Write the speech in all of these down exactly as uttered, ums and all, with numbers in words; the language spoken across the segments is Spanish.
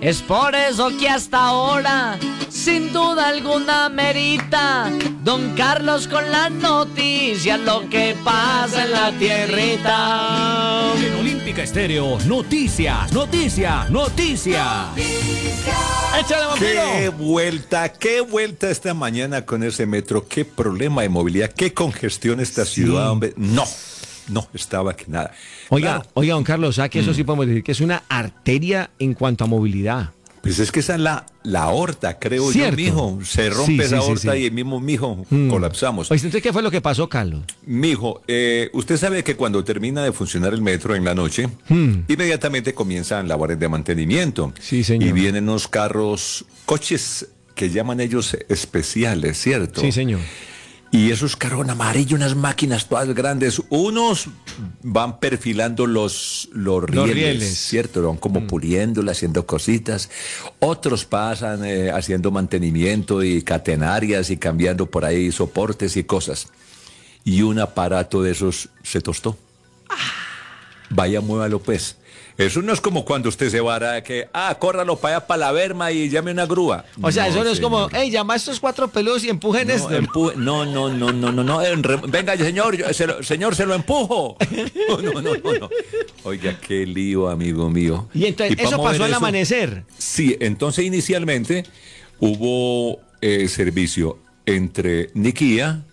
Es por eso que hasta ahora, sin duda alguna merita, Don Carlos con las noticias, lo que pasa en la tierrita. En Olímpica Estéreo, noticias, noticias, noticias. ¡Échale, vampiro! ¡Qué vuelta, qué vuelta esta mañana con ese metro! ¡Qué problema de movilidad! ¡Qué congestión esta Sí. ciudad, hombre! No, no, estaba que nada. Oiga, Claro. oiga, don Carlos, ¿sabe que eso sí podemos decir que es una arteria en cuanto a movilidad? Pues es que esa es la, la aorta, creo Cierto. yo, mijo. Se rompe Sí, sí, esa sí, aorta sí. y el mismo, mijo, Mm. colapsamos. Oye, entonces, ¿qué fue lo que pasó, Carlos? Mijo, eh, usted sabe que cuando termina de funcionar el metro en la noche, Hmm. inmediatamente comienzan labores de mantenimiento. Sí, señor. Y vienen unos carros, coches que llaman ellos especiales, ¿cierto? Sí, señor. Y esos carros amarillos, unas máquinas todas grandes, unos van perfilando los, los rieles, rieles. ¿cierto? Van como puliéndolo, haciendo cositas. Otros pasan eh, haciendo mantenimiento y catenarias y cambiando por ahí soportes y cosas. Y un aparato de esos se tostó. Vaya, muévalo pues. Eso no es como cuando usted se va a que, ah, córralo para allá, para la berma y llame una grúa. O sea, eso no es como, señor. hey, llama a estos cuatro peludos y empujen No, esto. empu- no, no, no, no, no, no, en re- venga, señor, yo- se lo, señor, se lo empujo. No, no, no, no, no. Oiga, qué lío, amigo mío. Y entonces, pa' eso mover pasó al eso- amanecer. Sí, entonces inicialmente hubo eh, servicio entre Niquía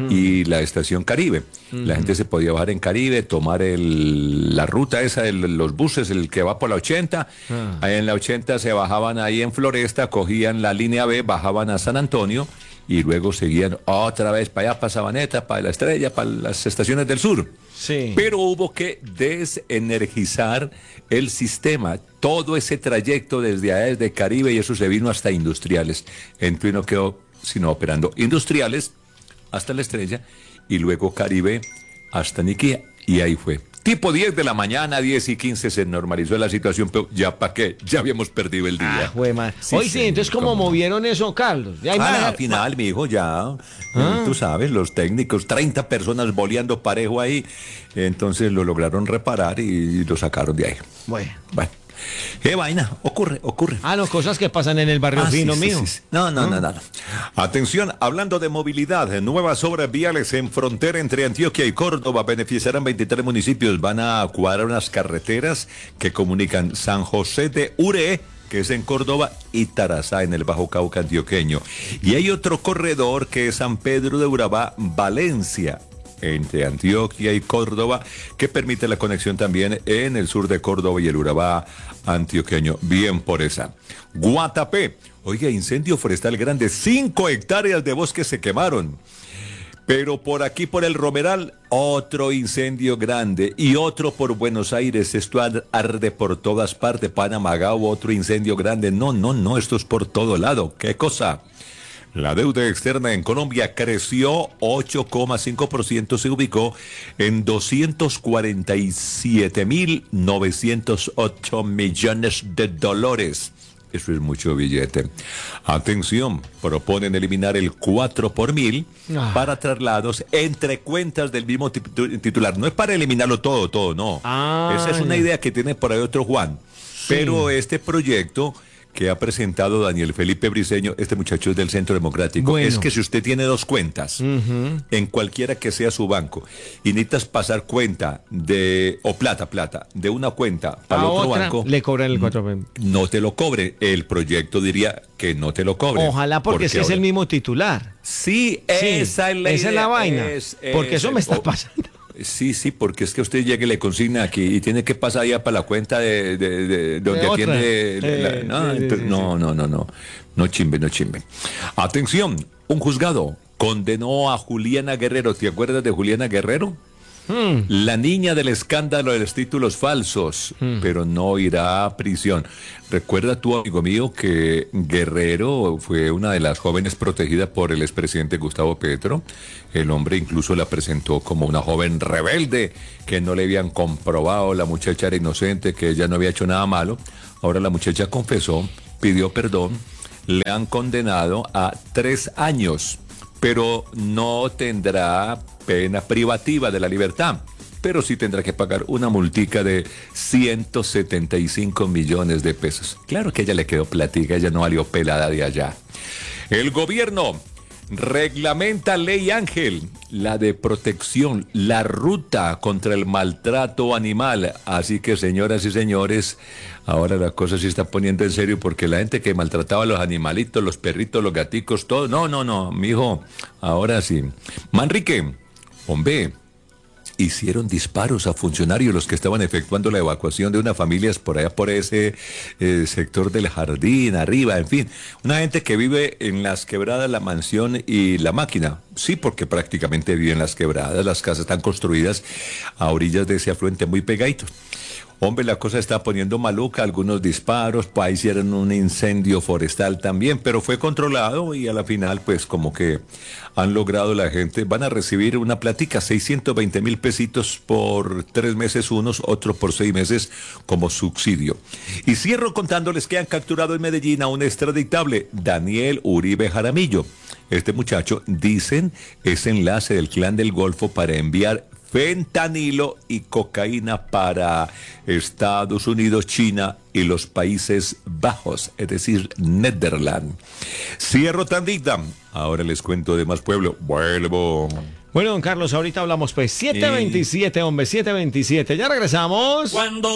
y la estación Caribe. La gente se podía bajar en Caribe, tomar el, la ruta esa de los buses, el que va por la ochenta. Ah. Ahí en la ochenta se bajaban ahí en Floresta, cogían la línea B, bajaban a San Antonio y luego seguían otra vez para allá, para Sabaneta, para La Estrella, para las estaciones del sur. Sí. Pero hubo que desenergizar el sistema, todo ese trayecto desde allá, desde Caribe, y eso se vino hasta Industriales. Entonces no quedó sino operando Industriales hasta La Estrella y luego Caribe hasta Niquía, y ahí fue. Tipo diez de la mañana, diez y quince se normalizó la situación, pero ya para qué, ya habíamos perdido el día. Ah, jue madre. Sí, Oye, sí, señor, entonces, ¿cómo cómo no. movieron eso, Carlos? Ya hay Ah, manejar- al final, mi hijo, ya, Ah. eh, tú sabes, los técnicos, treinta personas boleando parejo ahí, entonces lo lograron reparar y lo sacaron de ahí. Bueno. Bueno, qué vaina, ocurre, ocurre. Ah, no, cosas que pasan en el barrio Ah, sí, fino, sí, mío. sí, sí. No, no, no, no, no. Atención, hablando de movilidad, nuevas obras viales en frontera entre Antioquia y Córdoba beneficiarán veintitrés municipios. Van a cuadrar unas carreteras que comunican San José de Uré, que es en Córdoba, y Tarazá, en el Bajo Cauca antioqueño. Y hay otro corredor que es San Pedro de Urabá, Valencia, entre Antioquia y Córdoba, que permite la conexión también en el sur de Córdoba y el Urabá antioqueño. Bien por esa. Guatapé. Oiga, incendio forestal grande. Cinco hectáreas de bosque se quemaron. Pero por aquí, por el Romeral, otro incendio grande. Y otro por Buenos Aires. Esto ar- arde por todas partes. Panamagao, otro incendio grande. No, no, no, esto es por todo lado. ¿Qué cosa? La deuda externa en Colombia creció ocho coma cinco por ciento, se ubicó en doscientos cuarenta y siete mil novecientos ocho millones de dólares. Eso es mucho billete. Atención, proponen eliminar el cuatro por mil Ah. para traslados entre cuentas del mismo titu- titular. No es para eliminarlo todo, todo, no. Ah, Esa es una ya. idea que tiene por ahí otro Juan. Pero este proyecto que ha presentado Daniel Felipe Briceño, este muchacho es del Centro Democrático, Bueno. es que si usted tiene dos cuentas, en cualquiera que sea su banco, y necesitas pasar cuenta de, o plata, plata, de una cuenta para A el otro otra banco, le cobran el cuatro por mil. no te lo cobre. El proyecto diría que no te lo cobre. Ojalá, porque ese es ahora- el mismo titular. Sí, Sí, esa es la esa es la idea, vaina. es- Porque eso me es- está o- pasando. Sí, sí, porque es que usted llega y le consigna aquí y tiene que pasar ya para la cuenta de, de- de- donde De otra. atiende. la- Eh, no, sí, sí, entonces, sí, no, no, no, no, no chimbe, no chimbe. Atención, un juzgado condenó a Juliana Guerrero. ¿Te acuerdas de Juliana Guerrero? Hmm. La niña del escándalo de los títulos falsos, pero no irá a prisión. Recuerda tú, amigo mío, que Guerrero fue una de las jóvenes protegidas por el expresidente Gustavo Petro. El hombre incluso la presentó como una joven rebelde, que no le habían comprobado, la muchacha era inocente, que ella no había hecho nada malo. Ahora la muchacha confesó, pidió perdón, le han condenado a tres años, pero no tendrá pena privativa de la libertad. pero sí tendrá que pagar una multica de ciento setenta y cinco millones de pesos. Claro que a ella le quedó platica, ella no valió pelada de allá. El gobierno reglamenta Ley Ángel, la de protección, la ruta contra el maltrato animal. Así que, señoras y señores, ahora la cosa se está poniendo en serio porque la gente que maltrataba a los animalitos, los perritos, los gaticos, todo. No, no, no, mijo, ahora sí. Manrique, hombre, hicieron disparos a funcionarios los que estaban efectuando la evacuación de unas familias por allá por ese eh, sector del Jardín, arriba, en fin. Una gente que vive en las quebradas, la mansión y la máquina. Sí, porque prácticamente viven en las quebradas, las casas están construidas a orillas de ese afluente muy pegaditos. Hombre, la cosa está poniendo maluca, algunos disparos, pues hicieron un incendio forestal también, pero fue controlado y a la final, pues como que han logrado la gente, van a recibir una platica, seiscientos veinte mil pesitos por tres meses unos, otros por seis meses como subsidio. Y cierro contándoles que han capturado en Medellín a un extraditable, Daniel Uribe Jaramillo. Este muchacho, dicen, es enlace del Clan del Golfo para enviar fentanilo y cocaína para Estados Unidos, China y los Países Bajos, es decir, Netherlands. Cierro tandita. Ahora les cuento de más pueblo. Vuelvo. Bueno, don Carlos, ahorita hablamos pues siete veintisiete, hombre, siete veintisiete. Ya regresamos. Cuando